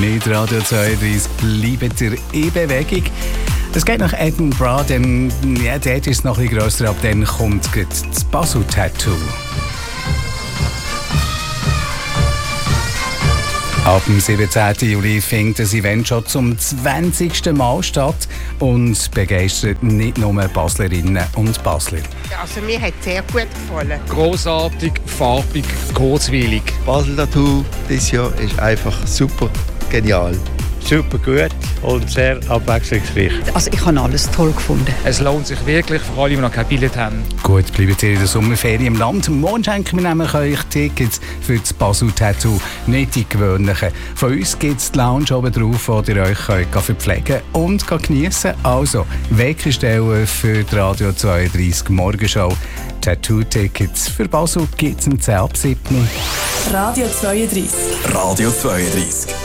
Mit Radio 32 bleibt ihr in Bewegung. Es geht nach Edinburgh, denn ja, dort ist es noch ein bisschen grösser, ab dann kommt das Basel-Tattoo. Ab dem 17. Juli findet das Event schon zum 20. Mal statt und begeistert nicht nur Baslerinnen und Basler. Also mir hat es sehr gut gefallen. Grossartig, farbig, kurzweilig. Basel-Tattoo dieses Jahr ist einfach super genial. Super gut und sehr abwechslungsreich. Also ich habe alles toll gefunden. Es lohnt sich wirklich, für alle, die noch kein Billett haben. Gut, bleibt ihr in der Sommerferien im Land. Morgen schenken wir nämlich euch Tickets für das Basel-Tattoo, nicht die gewöhnlichen. Von uns gibt es die Lounge oben drauf, wo ihr euch könnt verpflegen und geniessen könnt. Also, Wecker stellen für die Radio 32 Morgenshow. Tattoo-Tickets für Basel gibt es am 10 ab 7. Radio 32. Radio 32.